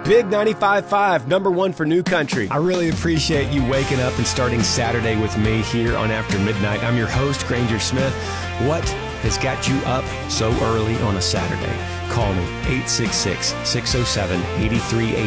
Big 95.5, #1 for New Country. I really appreciate you waking up and starting Saturday with me here on After Midnight. I'm your host, Granger Smith. What has got you up so early on a Saturday? Call me, 866-607-8380.